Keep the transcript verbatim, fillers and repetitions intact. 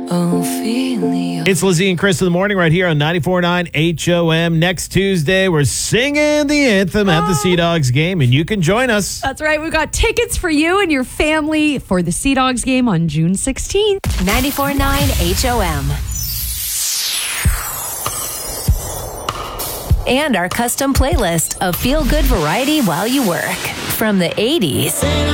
Ophelia. It's Lizzie and Chris in the morning right here on ninety-four point nine H O M. Next Tuesday, we're singing the anthem at the Sea Dogs game, and you can join us. That's right. We've got tickets for you and your family for the Sea Dogs game on June sixteenth. ninety-four point nine H O M. And our custom playlist of feel-good variety while you work. From the eighties